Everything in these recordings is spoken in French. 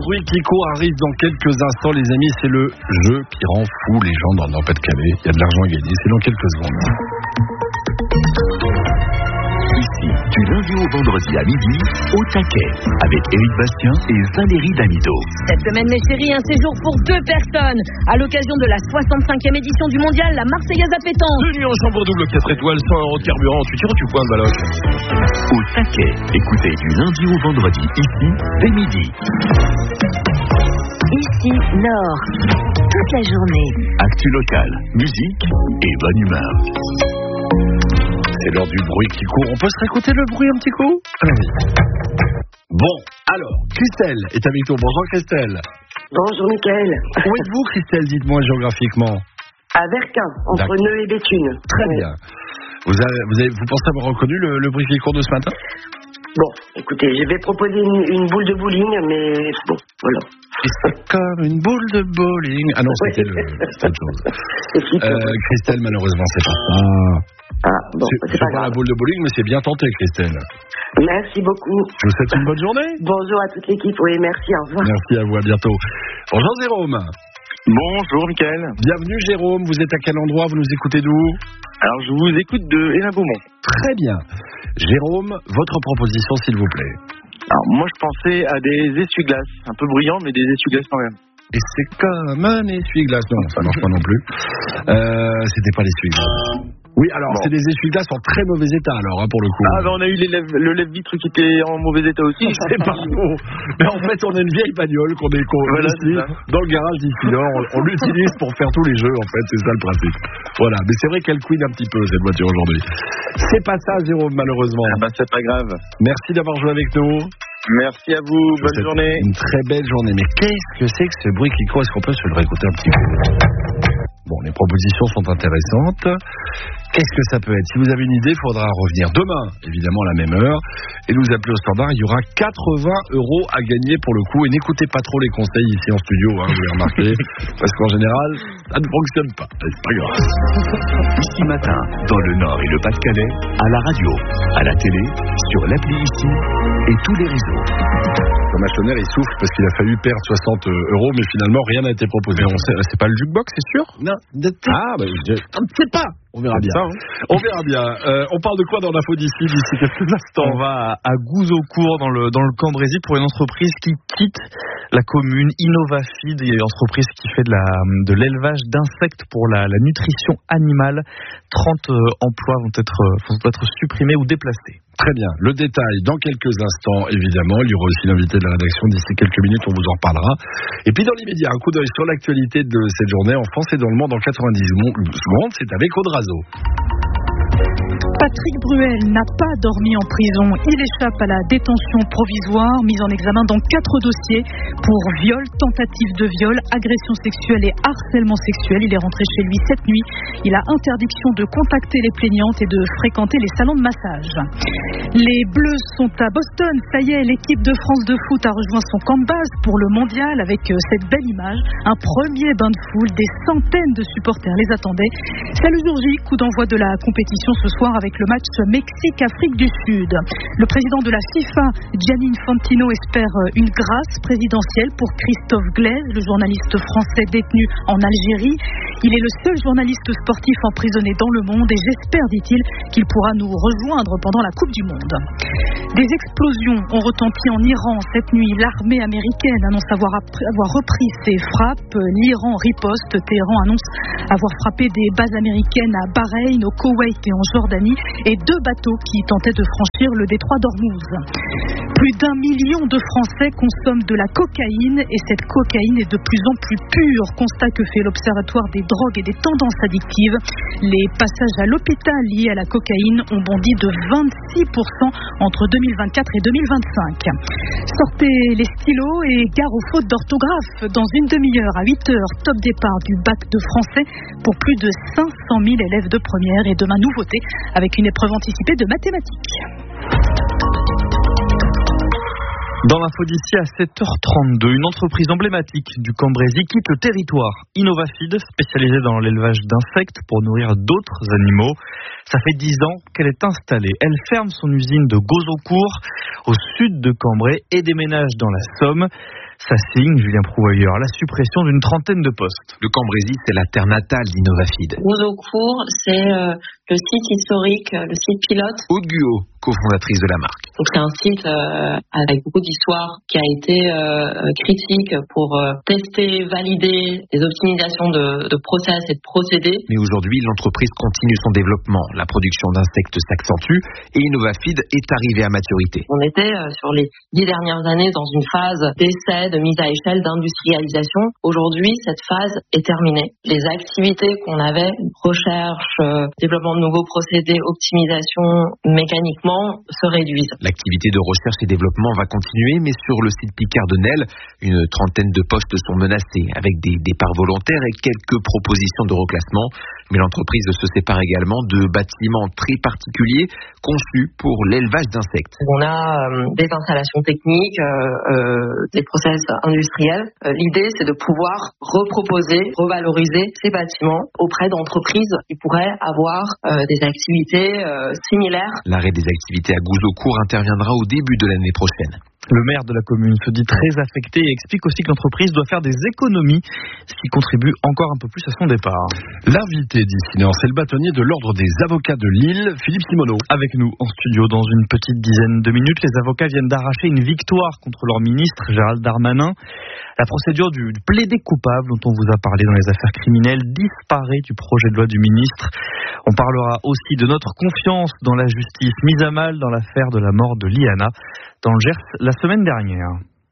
bruit qui court arrive dans quelques instants, les amis. C'est le jeu qui rend fou les gens dans le Pas-de-Calais. Il y a de l'argent à gagner. C'est dans quelques secondes. Ici, du lundi au vendredi à midi, au taquet, avec Éric Bastien et Valérie Damido. Cette semaine, mes chéris, un séjour pour 2 personnes. À l'occasion de la 65e édition du mondial, la Marseillaise à pétanque. 2 nuits en chambre double 4 étoiles, 100 € de carburant. Tu tires ou tu pointes, Baloche? Au taquet, écoutez du lundi au vendredi, ici, dès midi. Ici, Nord. Toute la journée. Actu locale, musique et bonne humeur. C'est l'heure du bruit qui court. On peut se réécouter le bruit un petit coup? Allez. Bon, alors, Christelle est avec nous. Bonjour Christelle. Bonjour Mickaël. Où êtes-vous Christelle? Dites-moi géographiquement. À Verquin, entre Neu et Béthune. Très bien. Vous pensez avoir reconnu le bruit qui court de ce matin? Bon, écoutez, je vais proposer une boule de bowling, mais bon, voilà. Et c'est comme une boule de bowling. Ah non, c'était autre chose. Christelle, malheureusement, c'est pas ça. Ah, bon, c'est pas grave. La boule de bowling, mais c'est bien tenté, Christelle. Merci beaucoup. Je vous souhaite une bonne journée. Bonjour à toute l'équipe, oui, merci, au revoir. Merci à vous, à bientôt. Bonjour Jérôme. Bonjour Mickaël. Bienvenue Jérôme, vous êtes à quel endroit? Vous nous écoutez d'où? Alors je vous écoute de Hénin-Beaumont. Très bien. Jérôme, votre proposition s'il vous plaît. Alors moi je pensais à des essuie-glaces, un peu bruyants mais des essuie-glaces quand même. Et c'est comme un essuie-glace. Non, ça marche pas non plus. C'était pas l'essuie-glace. Oui, alors bon. C'est des essuie-glaces en très mauvais état alors, hein, pour le coup. Ah ben on a eu le lève-vitre qui était en mauvais état aussi. C'est pas faux. Mais en fait on a une vieille bagnole qu'on voilà, ici, dans le garage d'ici Nord. On l'utilise pour faire tous les jeux en fait, c'est ça le principe. Voilà, mais c'est vrai qu'elle couine un petit peu cette voiture aujourd'hui. C'est pas ça Jérôme malheureusement. Ah ben c'est pas grave. Merci d'avoir joué avec nous. Merci à vous, bonne journée. Une très belle journée. Mais qu'est-ce que c'est que ce bruit qui court? Est-ce qu'on peut se le réécouter un petit peu? Bon, les propositions sont intéressantes. Qu'est-ce que ça peut être? Si vous avez une idée, il faudra revenir demain, évidemment à la même heure, et nous appeler au standard. Il y aura 80 € à gagner pour le coup. Et n'écoutez pas trop les conseils ici en studio, hein, vous l'avez remarqué, parce qu'en général, ça ne fonctionne pas. C'est pas grave. Ici matin, dans le Nord et le Pas-de-Calais, à la radio, à la télé, sur l'appli Ici et tous les réseaux. Thomas Chonner, il souffle parce qu'il a fallu perdre 60 €, mais finalement rien n'a été proposé. C'est pas le jukebox, c'est sûr? Non. Ah, je ne sais pas. On verra bien. Ça, hein. On verra bien. On parle de quoi dans l'info d'ici quelques instants? On va à Gouzeaucourt dans le Cambrésis pour une entreprise qui quitte la commune, Innovafeed, une entreprise qui fait de l'élevage d'insectes pour la nutrition animale. 30 emplois vont être supprimés ou déplacés. Très bien. Le détail dans quelques instants, évidemment. Il y aura aussi l'invité de la rédaction d'ici quelques minutes, on vous en reparlera. Et puis dans l'immédiat, un coup d'œil sur l'actualité de cette journée en France et dans le monde en 90 secondes. C'est avec Audrazo. Patrick Bruel n'a pas dormi en prison. Il échappe à la détention provisoire, mis en examen dans 4 dossiers pour viol, tentative de viol, agression sexuelle et harcèlement sexuel. Il est rentré chez lui cette nuit. Il a interdiction de contacter les plaignantes et de fréquenter les salons de massage. Les Bleus sont à Boston. Ça y est, l'équipe de France de foot a rejoint son camp de base pour le mondial avec cette belle image. Un premier bain de foule, des centaines de supporters les attendaient. C'est le jour J, coup d'envoi de la compétition ce soir avec le match Mexique-Afrique du Sud. Le président de la FIFA, Gianni Infantino, espère une grâce présidentielle pour Christophe Glaise, le journaliste français détenu en Algérie. Il est le seul journaliste sportif emprisonné dans le monde et j'espère, dit-il, qu'il pourra nous rejoindre pendant la Coupe du Monde. Des explosions ont retenti en Iran cette nuit. L'armée américaine annonce avoir repris ses frappes. L'Iran riposte. Téhéran annonce avoir frappé des bases américaines à Bahreïn, au Koweït et en Jordanie et 2 bateaux qui tentaient de franchir le détroit d'Ormuz. Plus d'1 million de Français consomment de la cocaïne et cette cocaïne est de plus en plus pure. Constat que fait l'Observatoire des drogues et des tendances addictives. Les passages à l'hôpital liés à la cocaïne ont bondi de 26% entre 2024 et 2025. Sortez les stylos et gare aux fautes d'orthographe. Dans une demi-heure à 8h, top départ du bac de français pour plus de 500 000 élèves de première et demain nouveauté avec une épreuve anticipée de mathématiques. Dans l'info d'ici à 7h32, une entreprise emblématique du Cambrésis quitte le territoire. Innovafeed, spécialisée dans l'élevage d'insectes pour nourrir d'autres animaux. Ça fait 10 ans qu'elle est installée. Elle ferme son usine de Gouzeaucourt, au sud de Cambrai, et déménage dans la Somme. signe, Julien Prouvoyeur, la suppression d'une trentaine de postes. Le Cambrésis, c'est la terre natale d'Innovafeed. Gouzeaucourt, c'est le site historique, le site pilote. Aude Guot, cofondatrice de la marque. Donc c'est un site avec beaucoup d'histoire qui a été critique pour tester, valider des optimisations de process et de procédés. Mais aujourd'hui, l'entreprise continue son développement. La production d'insectes s'accentue et Innovafeed est arrivé à maturité. On était sur les 10 dernières années dans une phase d'essai, de mise à échelle, d'industrialisation. Aujourd'hui, cette phase est terminée. Les activités qu'on avait, recherche, développement de nouveaux procédés, optimisation mécaniquement, se réduisent. L'activité de recherche et développement va continuer, mais sur le site Picard de Nesle, une trentaine de postes sont menacés, avec des départs volontaires et quelques propositions de reclassement. Mais l'entreprise se sépare également de bâtiments très particuliers conçus pour l'élevage d'insectes. On a des installations techniques, des process industriels. L'idée, c'est de pouvoir reproposer, revaloriser ces bâtiments auprès d'entreprises qui pourraient avoir des activités similaires. L'arrêt des activités à Gouzeaucourt interviendra au début de l'année prochaine. Le maire de la commune se dit très affecté et explique aussi que l'entreprise doit faire des économies, ce qui contribue encore un peu plus à son départ. L'invité d'ici Nord, c'est le bâtonnier de l'Ordre des avocats de Lille, Philippe Simoneau. Avec nous en studio dans une petite dizaine de minutes, les avocats viennent d'arracher une victoire contre leur ministre, Gérald Darmanin. La procédure du plaidé coupable dont on vous a parlé dans les affaires criminelles disparaît du projet de loi du ministre. On parlera aussi de notre confiance dans la justice mise à mal dans l'affaire de la mort de Liana dans le Gers la semaine dernière.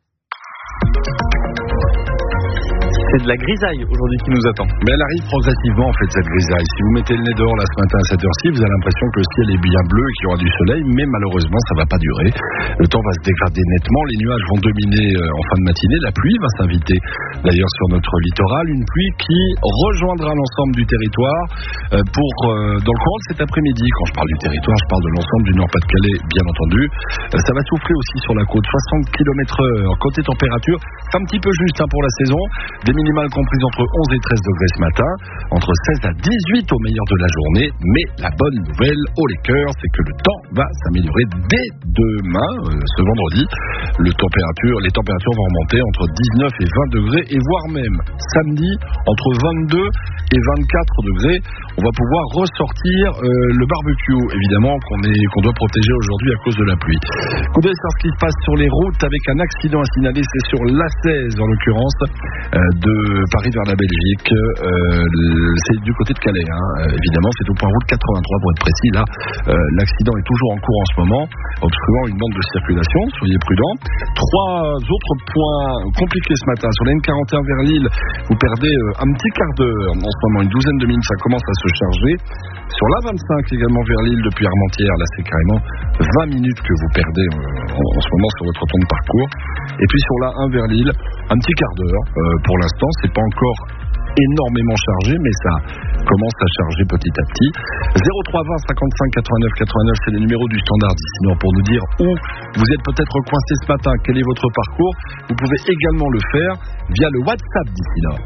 C'est de la grisaille aujourd'hui qui nous attend. Mais elle arrive progressivement en fait cette grisaille. Si vous mettez le nez dehors là ce matin à 7h ci, vous avez l'impression que le ciel est bien bleu et qu'il y aura du soleil, mais malheureusement ça va pas durer. Le temps va se dégrader nettement, les nuages vont dominer en fin de matinée, la pluie va s'inviter d'ailleurs sur notre littoral, une pluie qui rejoindra l'ensemble du territoire dans le courant de cet après-midi. Quand je parle du territoire, je parle de l'ensemble du Nord-Pas-de-Calais bien entendu. Ça va souffler aussi sur la côte, 60 km/h. Côté température, c'est un petit peu juste pour la saison. Des minimales comprises entre 11 et 13 degrés ce matin, entre 16 à 18 au meilleur de la journée. Mais la bonne nouvelle, haut les cœurs, c'est que le temps va s'améliorer dès demain, ce vendredi. Les températures vont remonter entre 19 et 20 degrés et voire même samedi entre 22 et 24 degrés. On va pouvoir ressortir le barbecue, évidemment, qu'on doit protéger aujourd'hui à cause de la pluie. Coup d'œil sur ce qui se passe sur les routes avec un accident à signaler, c'est sur l'A16 en l'occurrence, de Paris vers la Belgique. C'est du côté de Calais, évidemment, c'est au point route 83 pour être précis. Là, l'accident est toujours en cours en ce moment, obstruant une bande de circulation, soyez prudents. 3 autres points compliqués ce matin. Sur la N41 vers Lille, vous perdez un petit quart d'heure en ce moment, une douzaine de minutes, ça commence à se charger. Sur la 25 également vers Lille depuis Armentières, là c'est carrément 20 minutes que vous perdez en ce moment sur votre temps de parcours. Et puis sur la 1 vers Lille, un petit quart d'heure pour l'instant, c'est pas encore énormément chargé, mais ça commence à charger petit à petit. 03 20 55 89 89, c'est le numéro du standard d'ici Nord pour nous dire où vous êtes peut-être coincé ce matin, quel est votre parcours. Vous pouvez également le faire via le WhatsApp d'ici Nord.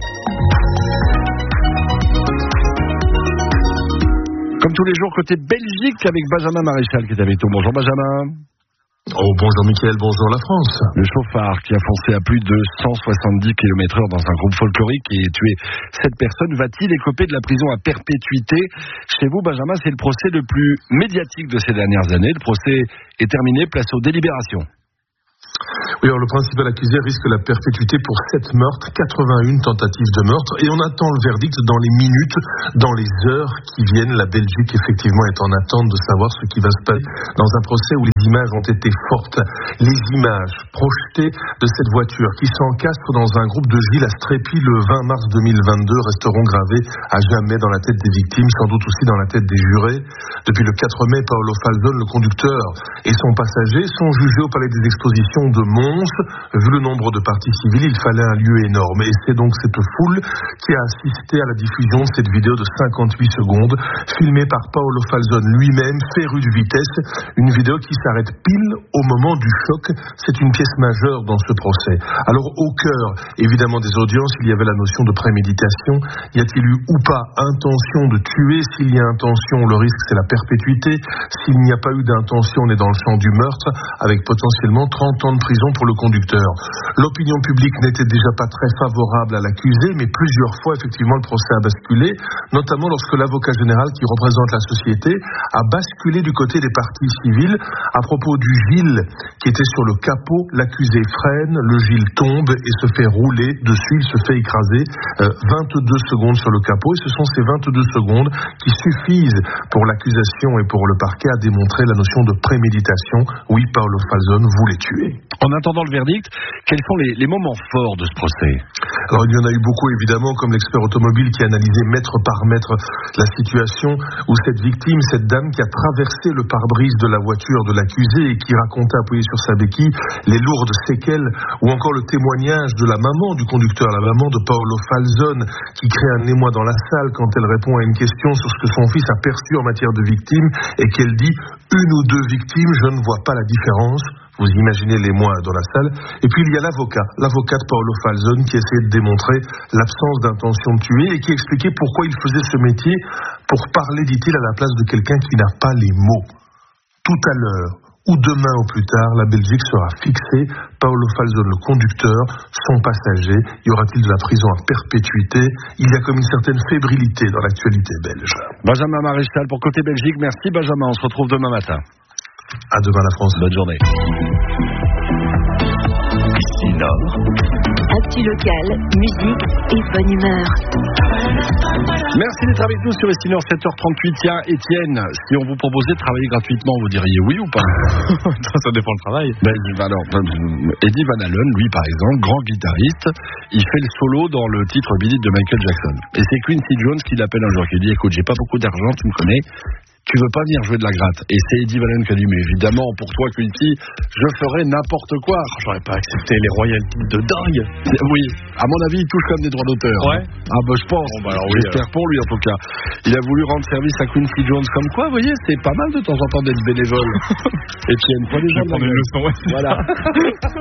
Comme tous les jours, côté Belgique, avec Benjamin Maréchal qui est avec nous. Bonjour Benjamin. Oh, bonjour Mickaël, bonjour la France. Le chauffard qui a foncé à plus de 170 km/h dans un groupe folklorique et tué 7 personnes, va-t-il écoper de la prison à perpétuité? Chez vous, Benjamin, c'est le procès le plus médiatique de ces dernières années. Le procès est terminé, place aux délibérations. Oui, alors le principal accusé risque la perpétuité pour 7 meurtres, 81 tentatives de meurtre, et on attend le verdict dans les minutes, dans les heures qui viennent. La Belgique, effectivement, est en attente de savoir ce qui va se passer dans un procès où les images ont été fortes. Les images projetées de cette voiture qui s'encastre dans un groupe de Gilles à Strépy le 20 mars 2022 resteront gravées à jamais dans la tête des victimes, sans doute aussi dans la tête des jurés. Depuis le 4 mai, Paolo Falzone, le conducteur, et son passager sont jugés au Palais des Expositions de Mons. Vu le nombre de parties civiles, il fallait un lieu énorme. Et c'est donc cette foule qui a assisté à la diffusion de cette vidéo de 58 secondes, filmée par Paolo Falzone lui-même, féru de vitesse. Une vidéo qui s'arrête pile au moment du choc. C'est une pièce pièce majeure dans ce procès. Alors au cœur, évidemment, des audiences, il y avait la notion de préméditation. Y a-t-il eu ou pas intention de tuer? S'il y a intention, le risque c'est la perpétuité. S'il n'y a pas eu d'intention, on est dans le champ du meurtre, avec potentiellement 30 ans de prison pour le conducteur. L'opinion publique n'était déjà pas très favorable à l'accusé, mais plusieurs fois, effectivement, le procès a basculé, notamment lorsque l'avocat général qui représente la société a basculé du côté des parties civiles. À propos du Gilles qui était sur le capot, l'accusé freine, le Gilles tombe et se fait rouler dessus, il se fait écraser 22 secondes sur le capot, et ce sont ces 22 secondes qui suffisent pour l'accusation et pour le parquet à démontrer la notion de préméditation. Oui, Paolo Falzon voulait tuer. En attendant le verdict, quels sont les moments forts de ce procès? Alors il y en a eu beaucoup évidemment, comme l'expert automobile qui a analysé mètre par mètre la situation où cette victime, cette dame qui a traversé le pare-brise de la voiture de l'accusé et qui racontait appuyé sur sa béquille les lourdes séquelles, ou encore le témoignage de la maman du conducteur, la maman de Paolo Falzon, qui crée un émoi dans la salle quand elle répond à une question sur ce que son fils a perçu en matière de victimes et qu'elle dit une ou deux victimes, je ne vois pas la différence. Vous imaginez l'émoi dans la salle. Et puis il y a l'avocat de Paolo Falzon qui essayait de démontrer l'absence d'intention de tuer et qui expliquait pourquoi il faisait ce métier, pour parler, dit-il, à la place de quelqu'un qui n'a pas les mots. Tout à l'heure, ou demain ou plus tard, la Belgique sera fixée. Paolo Falzon, le conducteur, son passager. Y aura-t-il de la prison à perpétuité? Il y a comme une certaine fébrilité dans l'actualité belge. Benjamin Maréchal pour Côté Belgique. Merci Benjamin, on se retrouve demain matin. À demain la France. Bonne journée. Ici Nord. Actu local, musique et bonne humeur. Merci d'être avec nous sur Ici Nord, 7h38. Tiens, Étienne, si on vous proposait de travailler gratuitement, vous diriez oui ou pas? Ça dépend du travail. Eddie Van Halen, lui par exemple, grand guitariste, il fait le solo dans le titre Beat It de Michael Jackson. Et c'est Quincy Jones qui l'appelle un jour, qui dit écoute, j'ai pas beaucoup d'argent, tu me connais, tu veux pas venir jouer de la gratte? Et c'est Eddie Van Halen qui a dit mais évidemment pour toi Quincy, je ferai n'importe quoi. J'aurais pas accepté les royalties de dingue. Oui, à mon avis il touche comme des droits d'auteur. Ouais. Ah bah je pense. Bon, bah, alors, j'espère pour lui en tout cas. Il a voulu rendre service à Quincy Jones, comme quoi, vous voyez, c'est pas mal de temps en temps d'être bénévole. Etienne, pas des gens de la gueule. Voilà.